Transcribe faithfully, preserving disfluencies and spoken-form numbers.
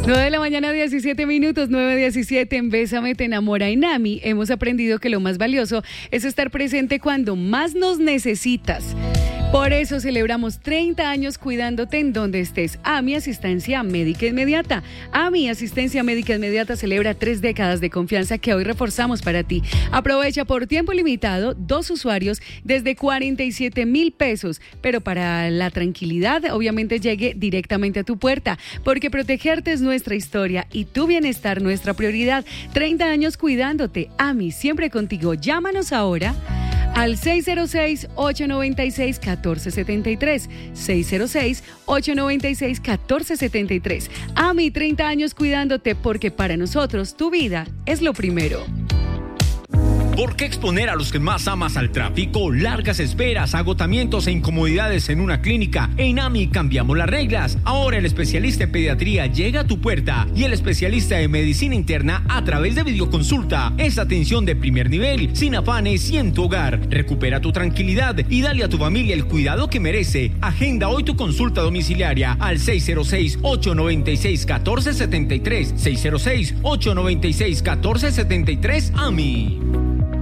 nueve de la mañana, diecisiete minutos, nueve diecisiete en Bésame, te enamora. En AMI hemos aprendido que lo más valioso es estar presente cuando más nos necesitas. Por eso celebramos treinta años cuidándote en donde estés. AMI Asistencia Médica Inmediata. AMI Asistencia Médica Inmediata celebra tres décadas de confianza que hoy reforzamos para ti. Aprovecha por tiempo limitado dos usuarios desde cuarenta y siete mil pesos, pero para la tranquilidad obviamente llegue directamente a tu puerta, porque protegerte es nuestra historia y tu bienestar nuestra prioridad. treinta años cuidándote. AMI siempre contigo. Llámanos ahora al seis cero seis, ocho nueve seis, uno cuatro siete tres, seis cero seis, ocho nueve seis, uno cuatro siete tres. AMI, treinta años cuidándote, porque para nosotros tu vida es lo primero. ¿Por qué exponer a los que más amas al tráfico, largas esperas, agotamientos e incomodidades en una clínica? En AMI cambiamos las reglas. Ahora el especialista en pediatría llega a tu puerta y el especialista de medicina interna a través de videoconsulta. Es atención de primer nivel, sin afanes y en tu hogar. Recupera tu tranquilidad y dale a tu familia el cuidado que merece. Agenda hoy tu consulta domiciliaria al seis cero seis, ocho nueve seis, uno cuatro siete tres, seis cero seis, ocho nueve seis, uno cuatro siete tres. AMI.